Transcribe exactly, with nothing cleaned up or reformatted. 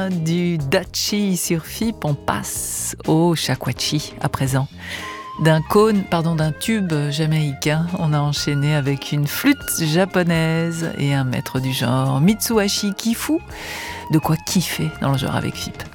fin du Dachi sur F I P, on passe au shakuhachi à présent. D'un cône, pardon, d'un tube jamaïcain, on a enchaîné avec une flûte japonaise et un maître du genre, Mitsuhashi Kifu. De quoi kiffer dans le genre avec F I P.